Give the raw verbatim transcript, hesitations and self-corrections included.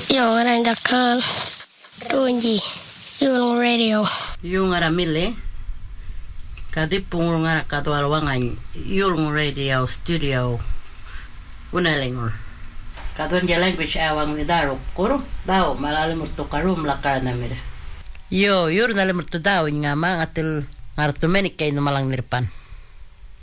Yung randakan tunji yung radio. Yung aramile kadipung ngara kadwalwangan yung radio studio unalingon. Kadwan ja language awang ni daro kuro daw malalim to karum lakar na mire. Yo, yur nalim to daw nga mga atil ngartumenik kay no malang nirpan.